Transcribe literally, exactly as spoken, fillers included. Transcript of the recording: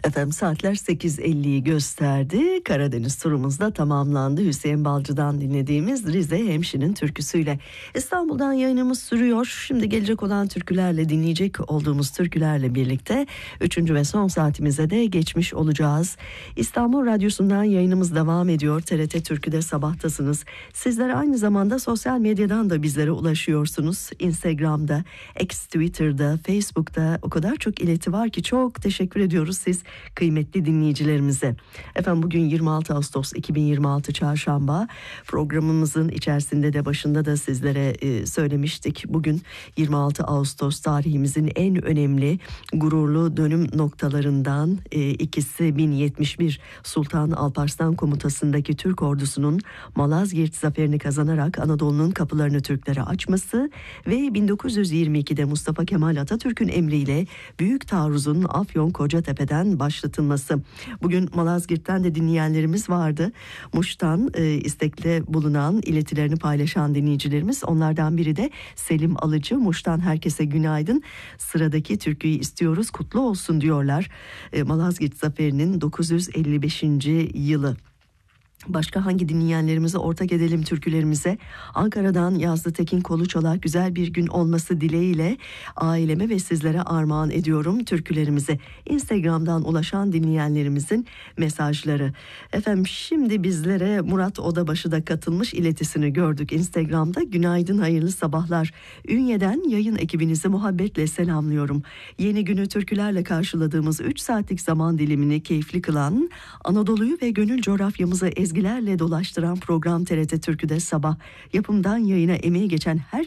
Efendim saatler sekiz elliyi gösterdi. Karadeniz turumuz da tamamlandı. Hüseyin Balcı'dan dinlediğimiz Rize Hemşi'nin türküsüyle. İstanbul'dan yayınımız sürüyor. Şimdi gelecek olan türkülerle, dinleyecek olduğumuz türkülerle birlikte üçüncü ve son saatimize de geçmiş olacağız. İstanbul Radyosu'ndan yayınımız devam ediyor. T R T Türkü'de sabahtasınız. Sizler aynı zamanda sosyal medyadan da bizlere ulaşıyorsunuz. Instagram'da, X, Twitter'da, Facebook'ta o kadar çok ileti var ki çok teşekkür ediyoruz siz kıymetli dinleyicilerimize. Efendim bugün yirmi altı Ağustos iki bin yirmi altı Çarşamba. Programımızın içerisinde de başında da sizlere e, söylemiştik. Bugün yirmi altı Ağustos tarihimizin en önemli gururlu dönüm noktalarından e, ikisi bin yetmiş bir Sultan Alparslan komutasındaki Türk ordusunun Malazgirt zaferini kazanarak Anadolu'nun kapılarını Türklere açması ve bin dokuz yüz yirmi ikide Mustafa Kemal Atatürk'ün emriyle Büyük Taarruz'un Afyon Kocatepe'den başlatılması. Bugün Malazgirt'ten de dinleyenlerimiz vardı. Muş'tan e, istekle bulunan, iletilerini paylaşan dinleyicilerimiz. Onlardan biri de Selim Alıcı. Muş'tan herkese günaydın. Sıradaki türküyü istiyoruz, kutlu olsun diyorlar. E, Malazgirt Zaferi'nin dokuz yüz elli beşinci yılı. Başka hangi dinleyenlerimize ortak edelim türkülerimize? Ankara'dan Yazdı Tekin Koluçal'a güzel bir gün olması dileğiyle aileme ve sizlere armağan ediyorum türkülerimize. Instagram'dan ulaşan dinleyenlerimizin mesajları. Efendim şimdi bizlere Murat Odabaşı da katılmış, iletisini gördük Instagram'da. Günaydın, hayırlı sabahlar. Ünye'den yayın ekibinizi muhabbetle selamlıyorum. Yeni günü türkülerle karşıladığımız üç saatlik zaman dilimini keyifli kılan, Anadolu'yu ve gönül coğrafyamızı ezgilerle dolaştıran program T R T Türkü'de sabah, yapımdan yayına emeği geçen her